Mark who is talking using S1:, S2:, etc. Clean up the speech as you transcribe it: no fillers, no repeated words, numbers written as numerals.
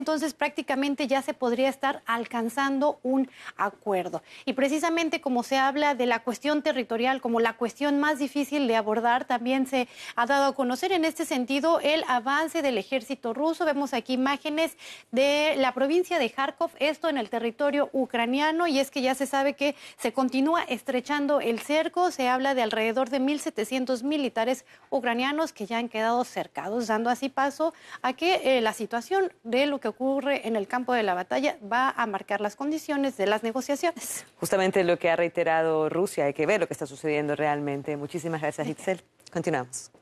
S1: entonces prácticamente ya se podría estar alcanzando un acuerdo. Y precisamente como se habla de la cuestión territorial como la cuestión más difícil de abordar, también se ha dado a conocer en este sentido el avance del ejército ruso. Vemos aquí imágenes de la provincia de Kharkov, esto en el territorio ucraniano, y es que ya se sabe que se continúa estrechando el cerco. Se habla de alrededor de 1.700 militares ucranianos que ya han quedado cercados, dando así paso a que la situación de lo que ocurre en el campo de la batalla va a marcar las condiciones de las negociaciones.
S2: Justamente lo que ha reiterado Rusia, hay que ver lo que está sucediendo realmente. Muchísimas gracias, Itzel. Continuamos.